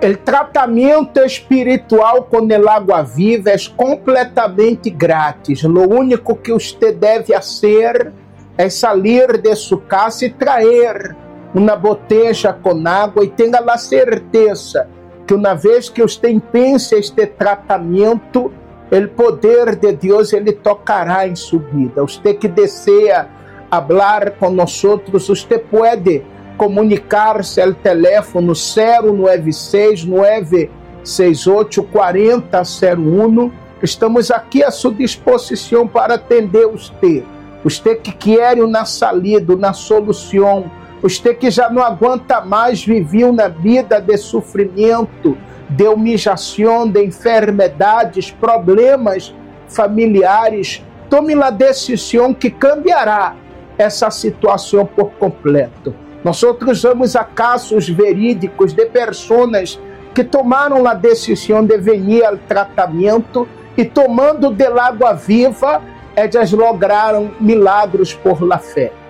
O tratamento espiritual com el agua viva é completamente grátis. O único que você deve fazer é sair de sua casa e trazer uma botella com água, e tenha a certeza que uma vez que você empiece este tratamento, o poder de Deus ele tocará em sua vida. Você que deseja falar com nós, você pode comunicar-se ao telefone 096 968 4001. Estamos aqui à sua disposição para atender você. Você que quer uma saída, uma solução. Você que já não aguenta mais viver na vida de sofrimento, de humilhação, de enfermidades, problemas familiares. Tome a decisão que cambiará essa situação por completo. Nós vamos a casos verídicos de pessoas que tomaram a decisão de vir ao tratamento e, tomando de água viva, elas lograram milagres por la fé.